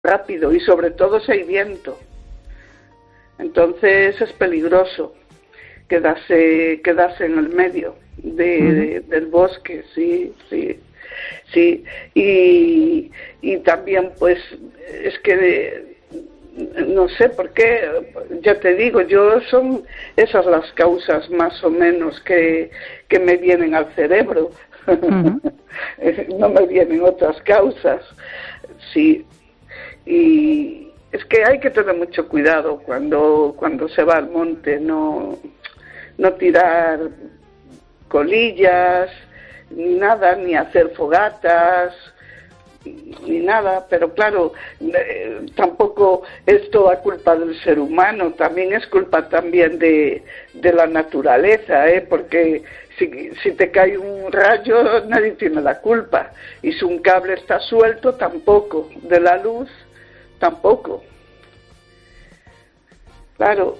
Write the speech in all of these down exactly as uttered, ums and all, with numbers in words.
rápido y sobre todo si hay viento. Entonces es peligroso quedarse, quedarse en el medio de, uh-huh. de, del bosque, sí, sí, sí. Y, y también pues es que de, no sé por qué, ya te digo, yo son esas las causas más o menos que, que me vienen al cerebro. Uh-huh. No me vienen otras causas, sí. Y es que hay que tener mucho cuidado cuando cuando se va al monte, no no tirar colillas, ni nada, ni hacer fogatas, ni nada, pero claro, eh, tampoco es toda culpa del ser humano, también es culpa también de, de la naturaleza, ¿eh? Porque si, si te cae un rayo nadie tiene la culpa, y si un cable está suelto tampoco, de la luz tampoco. Claro,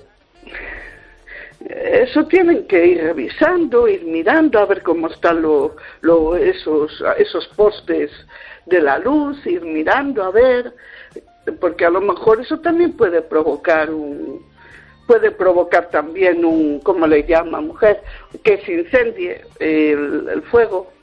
eso tienen que ir revisando, ir mirando a ver cómo están lo, lo, esos, esos postes de la luz, ir mirando a ver, porque a lo mejor eso también puede provocar un, puede provocar también un, ¿cómo le llama, mujer? Que se incendie el, el fuego.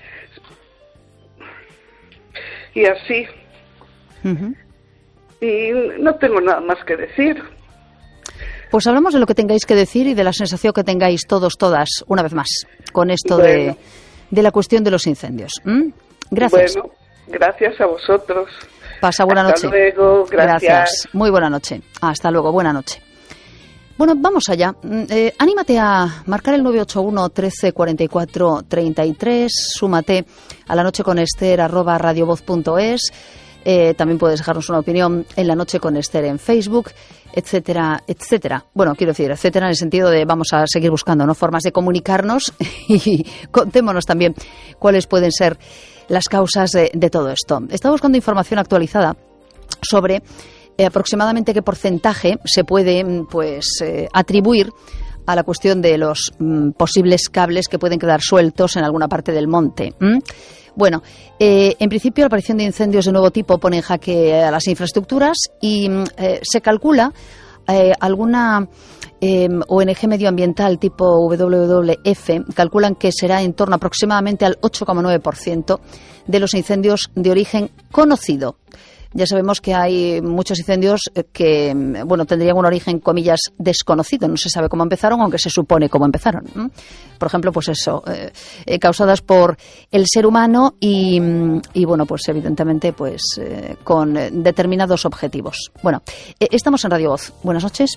Y así. Uh-huh. Y no tengo nada más que decir. Pues hablamos de lo que tengáis que decir y de la sensación que tengáis todos, todas, una vez más, con esto bueno. de, de la cuestión de los incendios. ¿Mm? Gracias. Bueno, gracias a vosotros. Pasa buena Hasta noche. Hasta luego, gracias. Gracias. Muy buena noche. Hasta luego, buena noche. Bueno, vamos allá. Eh, anímate a marcar el nueve ocho uno, trece, cuarenta y cuatro, treinta y tres. Súmate a la noche con Esther arroba radiovoz punto es. Eh, también puedes dejarnos una opinión en La Noche con Esther en Facebook, etcétera, etcétera. Bueno, quiero decir, etcétera en el sentido de vamos a seguir buscando, ¿no?, formas de comunicarnos y contémonos también cuáles pueden ser las causas de, de todo esto. Estaba buscando información actualizada sobre eh, aproximadamente qué porcentaje se puede pues eh, atribuir a la cuestión de los mm, posibles cables que pueden quedar sueltos en alguna parte del monte. ¿Mm? Bueno, eh, en principio la aparición de incendios de nuevo tipo pone en jaque a las infraestructuras y eh, se calcula eh, alguna eh, O N G medioambiental tipo W W F calculan que será en torno aproximadamente al ocho coma nueve por ciento de los incendios de origen conocido. Ya sabemos que hay muchos incendios que, bueno, tendrían un origen, comillas, desconocido. No se sabe cómo empezaron, aunque se supone cómo empezaron. Por ejemplo, pues eso, eh, causadas por el ser humano y, y bueno, pues evidentemente, pues eh, con determinados objetivos. Bueno, eh, estamos en Radio Voz. Buenas noches.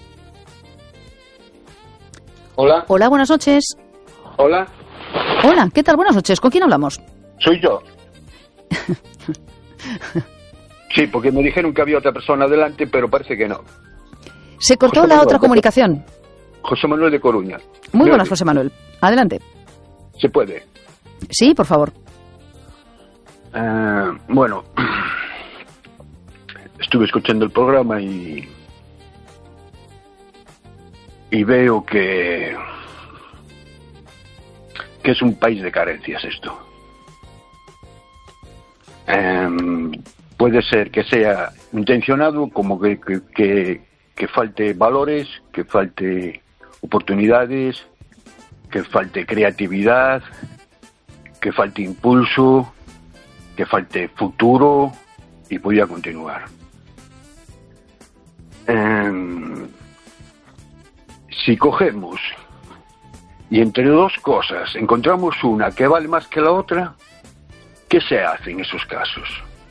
Hola. Hola, buenas noches. Hola. Hola, ¿qué tal? Buenas noches. ¿Con quién hablamos? Soy yo. Sí, porque me dijeron que había otra persona delante, pero parece que no. Se cortó José la Manuel, otra comunicación. José Manuel de Coruña. Muy buenas, José Manuel. Adelante. ¿Se puede? Sí, por favor. Uh, bueno, estuve escuchando el programa y y veo que que es un país de carencias esto. Um, Puede ser que sea intencionado, como que, que, que, que falte valores, que falte oportunidades, que falte creatividad, que falte impulso, que falte futuro, y voy a continuar. Eh, si cogemos y entre dos cosas encontramos una que vale más que la otra, ¿qué se hace en esos casos?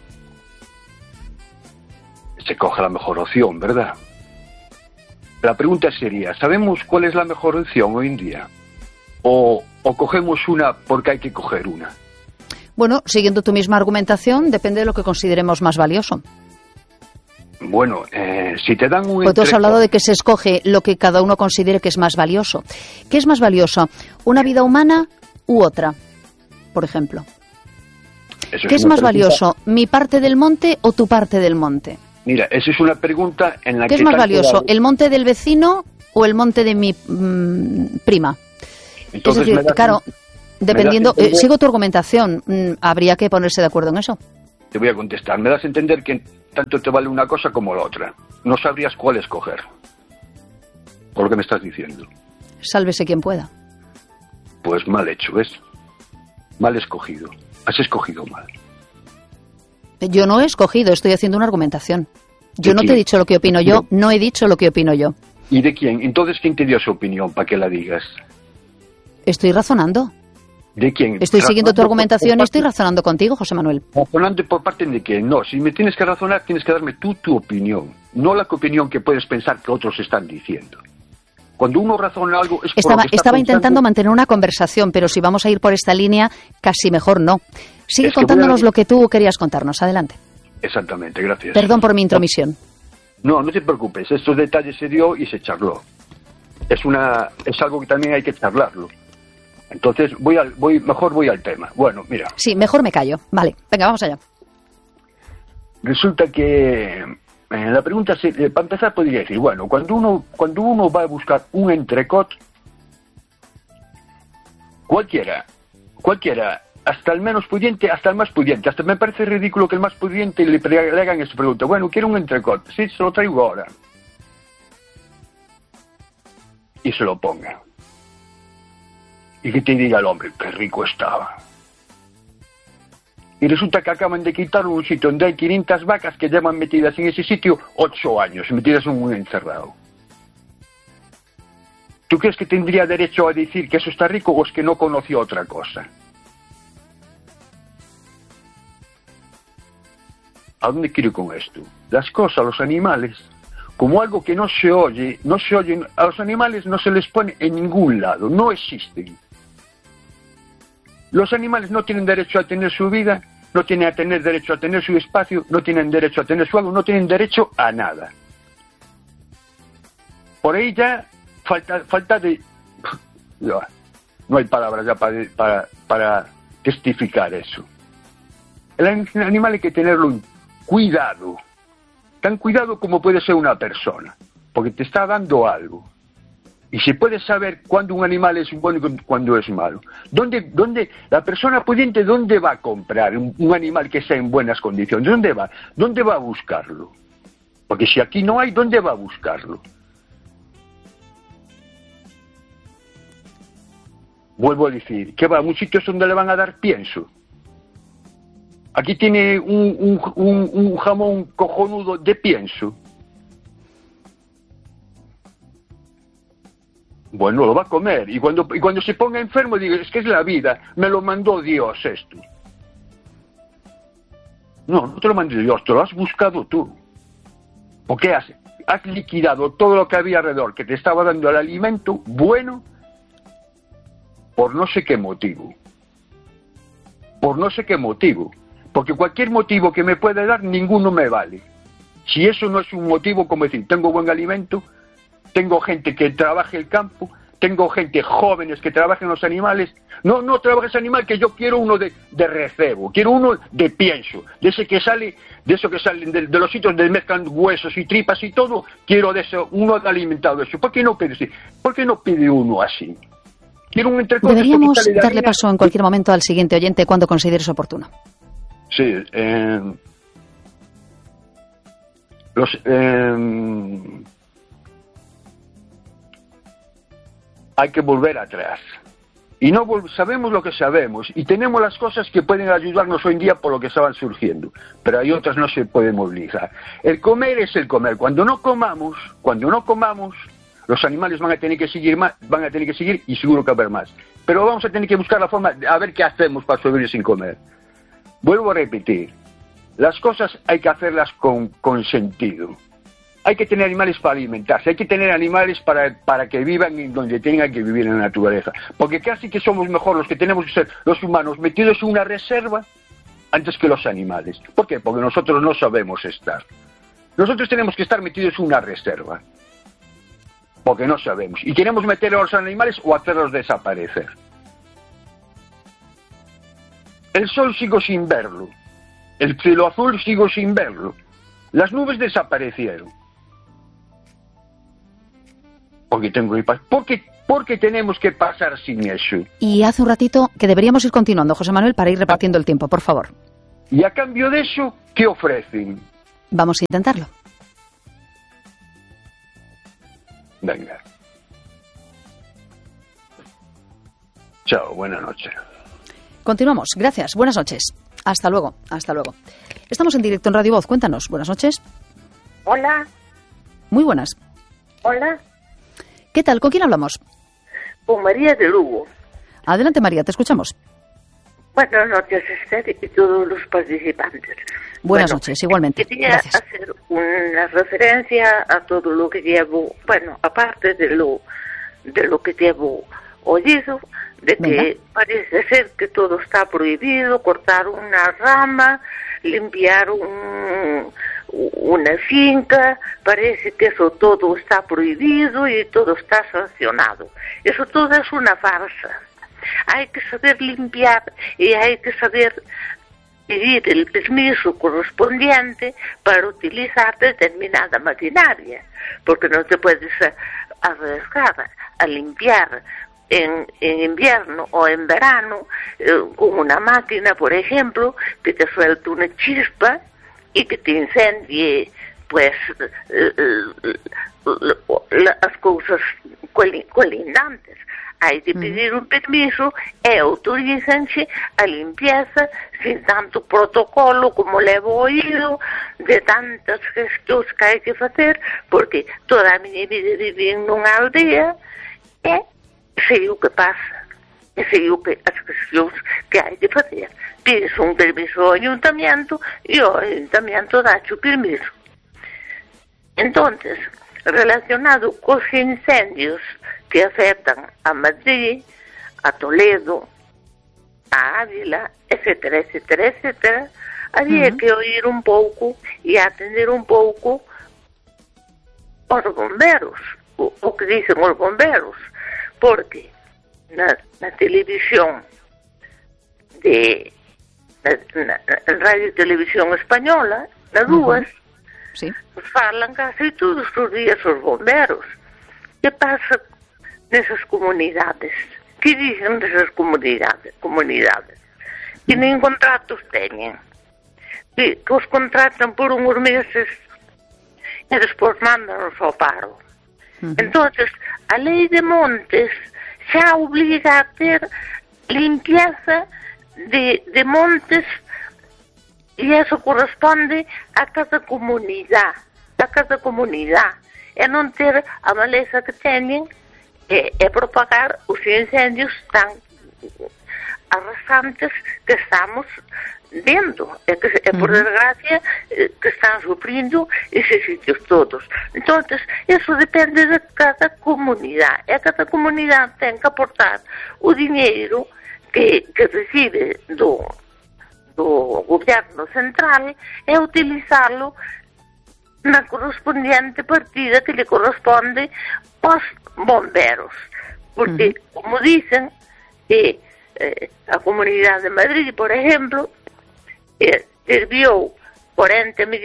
Se coge la mejor opción, ¿verdad? La pregunta sería, ¿sabemos cuál es la mejor opción hoy en día? ¿O, o cogemos una porque hay que coger una? Bueno, siguiendo tu misma argumentación, depende de lo que consideremos más valioso. Bueno, eh, si te dan un... Pues tú has hablado de que se escoge lo que cada uno considere que es más valioso. ¿Qué es más valioso? ¿Una vida humana u otra, por ejemplo? Eso ¿Qué es es más pregunta. valioso? ¿Mi parte del monte o tu parte del monte? Mira, esa es una pregunta en la ¿Qué que... es más valioso? Cuidado. ¿El monte del vecino o el monte de mi mmm, prima? Entonces, es decir, das, claro, dependiendo... entender, eh, sigo tu argumentación. Mmm, habría que ponerse de acuerdo en eso. Te voy a contestar. Me das a entender que tanto te vale una cosa como la otra. No sabrías cuál escoger, por lo que me estás diciendo. Sálvese quien pueda. Pues mal hecho, ¿ves? Mal escogido. Has escogido mal. Yo no he escogido, estoy haciendo una argumentación. Yo no quién? te he dicho lo que opino yo, no he dicho lo que opino yo. ¿Y de quién? Entonces, ¿quién te dio su opinión para que la digas? Estoy razonando. ¿De quién? Estoy siguiendo tu Razonando argumentación por y estoy parte- razonando contigo, José Manuel. Razonando por parte de quién. No, si me tienes que razonar, tienes que darme tú tu opinión. No la opinión que puedes pensar que otros están diciendo. Cuando uno razona algo es por Estaba, lo que está estaba pensando. intentando mantener una conversación, pero si vamos a ir por esta línea, casi mejor no. Sigue Es que contándonos voy a- lo que tú querías contarnos. Adelante. Exactamente, gracias. Perdón por mi intromisión. No, no te preocupes. Estos detalles se dio y se charló. Es una, es algo que también hay que charlarlo. Entonces voy al, voy, mejor voy al tema. Bueno, mira. Sí, mejor me callo. Vale, venga, vamos allá. Resulta que eh, la pregunta, se, eh, para empezar, podría decir, bueno, cuando uno, cuando uno va a buscar un entrecot, cualquiera, cualquiera, hasta el menos pudiente, hasta el más pudiente, hasta me parece ridículo que el más pudiente le, pre- le hagan esa pregunta. Bueno, quiero un entrecot, sí, se lo traigo ahora. Y se lo ponga. Y que te diga el hombre, qué rico estaba. Y resulta que acaban de quitar un sitio donde hay quinientas vacas que llevan metidas en ese sitio ocho años, metidas en un encerrado. ¿Tú crees que tendría derecho a decir que eso está rico o es que no conoció otra cosa? ¿A dónde quiero ir con esto? Las cosas, los animales, como algo que no se oye, no se oye, a los animales no se les pone en ningún lado, no existen. Los animales no tienen derecho a tener su vida, no tienen a tener derecho a tener su espacio, no tienen derecho a tener su algo, no tienen derecho a nada. Por ahí ya falta, falta de... No hay palabras ya para, para, para testificar eso. El animal hay que tenerlo en cuidado, tan cuidado como puede ser una persona, porque te está dando algo. Y se puede saber cuándo un animal es bueno y cuándo es malo. ¿Dónde, dónde, la persona pudiente, ¿dónde va a comprar un, un animal que sea en buenas condiciones? ¿Dónde va? ¿Dónde va a buscarlo? Porque si aquí no hay, ¿dónde va a buscarlo? Vuelvo a decir, que va a un sitio donde le van a dar pienso. Aquí tiene un, un, un, un jamón cojonudo de pienso. Bueno, lo va a comer. Y cuando, y cuando se ponga enfermo, diga, es que es la vida. Me lo mandó Dios esto. No, no te lo mandó Dios, te lo has buscado tú. Porque has, has liquidado todo lo que había alrededor, que te estaba dando el alimento bueno, por no sé qué motivo. Por no sé qué motivo. Porque cualquier motivo que me pueda dar, ninguno me vale. Si eso no es un motivo, como decir, tengo buen alimento, tengo gente que trabaje el campo, tengo gente jóvenes que trabajen los animales. No, no trabajes animal, que yo quiero uno de, de recebo, quiero uno de pienso, de ese que sale, de eso que salen de, de los sitios donde mezclan huesos y tripas y todo, quiero de eso, uno alimentado de eso. ¿Por qué no pide así? ¿Por qué no pide uno así? Quiero un entrecot. Deberíamos darle paso en cualquier momento al siguiente oyente cuando consideres oportuno. Sí, eh, los, eh, hay que volver atrás. Y no sabemos lo que sabemos y tenemos las cosas que pueden ayudarnos hoy en día por lo que estaban surgiendo, pero hay otras no se pueden obligar. El comer es el comer. Cuando no comamos, cuando no comamos, los animales van a tener que seguir más, van a tener que seguir y seguro que va a haber más. Pero vamos a tener que buscar la forma de a ver qué hacemos para sobrevivir sin comer. Vuelvo a repetir, las cosas hay que hacerlas con, con sentido. Hay que tener animales para alimentarse, hay que tener animales para, para que vivan en donde tengan que vivir en la naturaleza. Porque casi que somos mejor los que tenemos que ser los humanos metidos en una reserva antes que los animales. ¿Por qué? Porque nosotros no sabemos estar. Nosotros tenemos que estar metidos en una reserva. Porque no sabemos. Y queremos meter a los animales o hacerlos desaparecer. El sol sigo sin verlo. El cielo azul sigo sin verlo. Las nubes desaparecieron. Porque tengo que pasar. Porque, porque tenemos que pasar sin eso. Y hace un ratito que deberíamos ir continuando, José Manuel, para ir repartiendo el tiempo, por favor. Y a cambio de eso, ¿qué ofrecen? Vamos a intentarlo. Venga. Chao, buenas noches. Continuamos. Gracias. Buenas noches. Hasta luego. Hasta luego. Estamos en directo en Radio Voz. Cuéntanos. Buenas noches. Hola. Muy buenas. Hola. ¿Qué tal? ¿Con quién hablamos? Con María de Lugo. Adelante, María. Te escuchamos. Buenas noches, Esther, y todos los participantes. Buenas bueno, noches, igualmente. Quería Gracias. hacer una referencia a todo lo que llevo, bueno, aparte de lo de lo que llevo oído, de que Venga. parece ser que todo está prohibido, cortar una rama, limpiar un, una finca, parece que eso todo está prohibido y todo está sancionado. Eso todo es una farsa. Hay que saber limpiar y hay que saber pedir el permiso correspondiente para utilizar determinada maquinaria, porque no te puedes arriesgar a limpiar en, en invierno o en verano eh, con una máquina, por ejemplo, que te suelte una chispa y que te incendie pues eh, eh, las cosas colindantes. Hai de pedir un permiso e autorízanse a limpieza sin tanto protocolo como levo oído de tantas gestións que hai que facer, porque toda a miña vida viví nunha aldea e sei o que pasa, e sei o que as gestións que hai de facer. Pides un permiso ao ayuntamiento e o ayuntamiento dache o permiso. Entonces, relacionado cos incendios que afectan a Madrid, a Toledo, a Ávila, etcétera, etcétera, etcétera, había uh-huh. que oír un pouco e atender un pouco os bomberos, o, o que dicen os bomberos, porque na, na televisión de na, na, na Radio Televisión Española, na dúas, uh-huh. sí. falan casi todos os días os bomberos. Que pasa nesas comunidades? Que dicen desas comunidades? comunidades? Que nin contratos teñen. Que, que os contratan por uns meses e despois mándanos ao paro. Uh-huh. Entonces, a lei de montes xa obliga a ter limpieza de, de montes e eso corresponde a cada comunidade, a cada comunidade, e non ter a maleza que teñen e, e propagar os incendios tan arrasantes que estamos vendo, e que, e por desgracia, que están sufrindo eses sitios todos. Entonces, eso depende de cada comunidade, e cada comunidade ten que aportar o diñeiro que, que recibe do, do goberno central e utilizalo na correspondiente partida que le corresponde aos bomberos. Porque, uh-huh. como dicen, que eh, a Comunidade de Madrid, por exemplo, eh, desviou cuarenta mil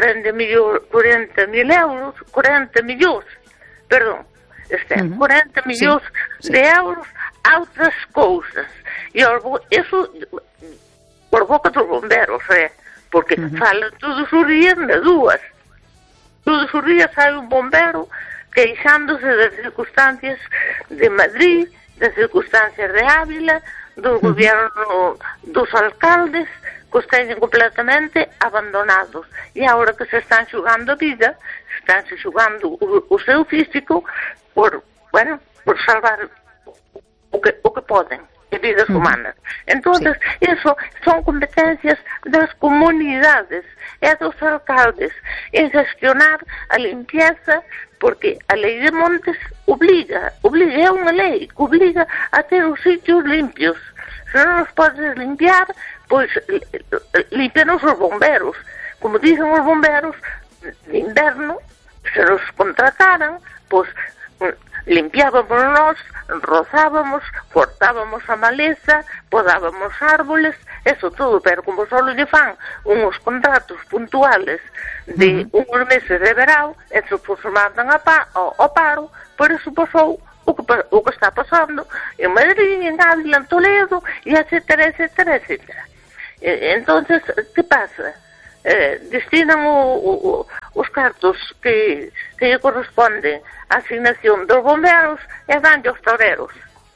euros, cuarenta millóns, perdón, este, uh-huh. cuarenta millóns sí, de sí. euros a outras cousas. E eso por boca dos bomberos, eh, porque uh-huh. falan todos os días na dúas. Todos os días hai un bombero queixándose das circunstancias de Madrid, das circunstancias de Ávila, do uh-huh. gobierno dos alcaldes, que os teñen completamente abandonados. E agora que se están xugando a vida, están se xugando o, o seu físico por, bueno, por salvar o que, o que poden, de vidas uh-huh. humanas. Entonces, sí. eso son competencias das comunidades e dos alcaldes en gestionar a limpieza, porque a lei de montes obliga, obliga, é unha lei que obliga a ter os sitios limpios. Se non os podes limpiar, pois limpianos os bomberos. Como dicen os bomberos, de inverno, se nos contrataran, pois limpiábamos nós, rozábamos, cortábamos a maleza, podábamos árboles, eso todo, pero como só lle fan uns contratos puntuales de uh-huh. uns meses de verão, eso pois mandan a pa, ao, ao paro, por eso pasou o que, o que está pasando en Madrid, en Ávila, en Toledo, e etcétera, etcétera, etcétera. E, entonces, que pasa? eh, destinan o, o, os cartos que, que lle corresponden á asignación dos bomberos e danlle aos toreros.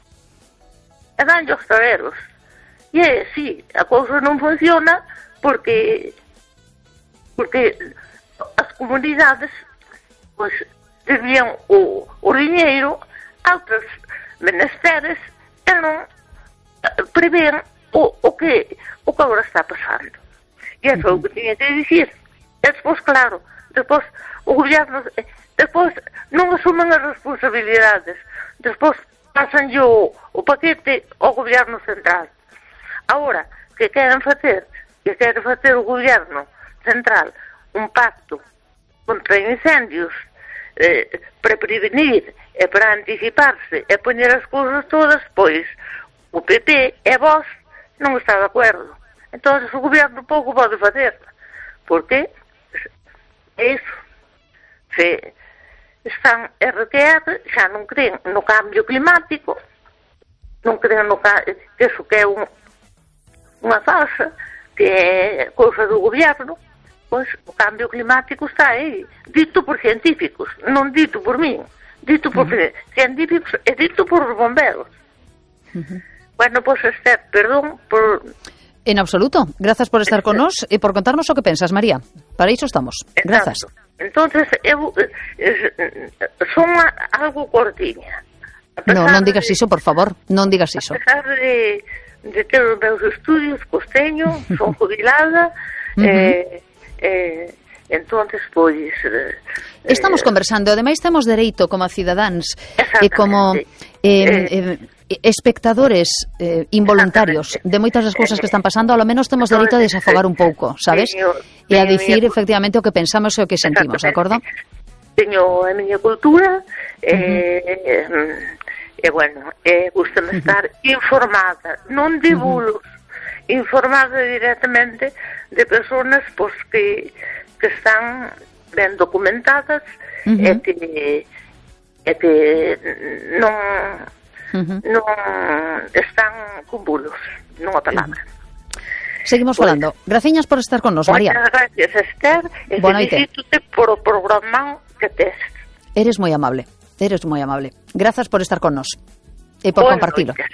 E danlle aos toreros. E é así, a cousa non funciona porque porque as comunidades pois desvían o, o diñeiro a outros menesteres e non prevén o, o que o que agora está pasando. E é só o que tiña que dicir. E despois, claro, despois o goberno despois non asumen as responsabilidades, despois pasan o, o paquete ao goberno central. Agora, que queren facer que queren facer o goberno central un pacto contra incendios eh, para prevenir e para anticiparse e poñer as cousas todas, pois o P P e Vox non está de acordo. Entón o goberno pouco pode facer, porque é iso. Se están R T R, xa non creen no cambio climático, non creen no que iso que é un, unha falsa, que é cousa do goberno. Pois o cambio climático está aí, dito por científicos, non dito por min, dito por uh-huh. científicos e dito por os bomberos. Uh-huh. Bueno, pois, pues, Esther, perdón por... En absoluto. Grazas por estar con nós e por contarnos o que pensas, María. Para iso estamos. Grazas. Entonces, eu eh, son algo cortiña. No, non digas iso, por favor. Non digas iso. A pesar de, de ter os meus estudios, costeño, son jubilada, uh-huh. eh, eh, entonces, pois... Eh, Estamos conversando, ademais temos dereito como cidadáns e como eh, eh, espectadores eh, involuntarios de moitas das cousas que están pasando, ao menos temos dereito a desafogar un pouco, sabes? E a dicir efectivamente o que pensamos e o que sentimos, de acordo? Teño a miña cultura e, e bueno, e gustame estar informada, non de bulos, informada directamente de personas pois que, que están ben documentadas uh-huh. e que e que non uh-huh. non están con bulos, non a palabra. Seguimos pues, falando. Graciñas por estar con nos, María. Moitas gracias, Esther, e felicítote por o programa que tes. Eres moi amable, eres moi amable. Grazas por estar con nos e por compartilo.